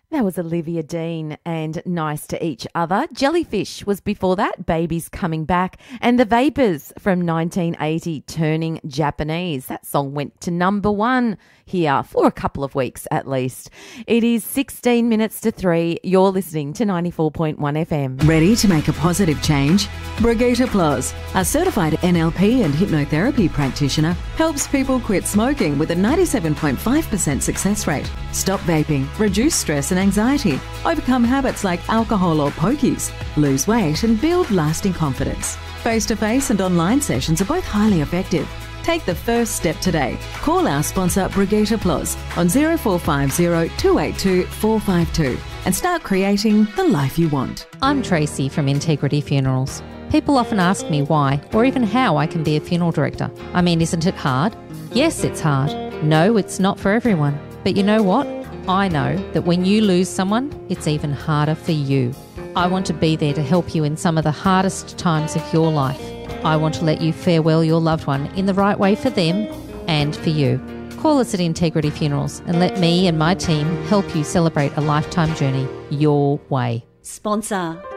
That was Olivia Dean and Nice to Each Other. Jellyfish was before that, Baby's Coming Back, and The Vapors from 1980, Turning Japanese. That song went to number 1 here for a couple of weeks at least. It is 16 minutes to 3. You're listening to 94.1 FM. Ready to make a positive change? Brigitte Ploz, a certified NLP and hypnotherapy practitioner, helps people quit smoking with a 97.5% success rate. Stop vaping, reduce stress and anxiety, overcome habits like alcohol or pokies, lose weight and build lasting confidence. Face-to-face and online sessions are both highly effective. Take the first step today. Call our sponsor Brigitte Ploz on 0450 282 452 and start creating the life you want. I'm Tracy from Integrity Funerals. People often ask me why or even how I can be a funeral director. I mean, isn't it hard? Yes, it's hard. No, it's not for everyone. But you know what? I know that when you lose someone, it's even harder for you. I want to be there to help you in some of the hardest times of your life. I want to let you farewell your loved one in the right way for them and for you. Call us at Integrity Funerals and let me and my team help you celebrate a lifetime journey your way. Sponsor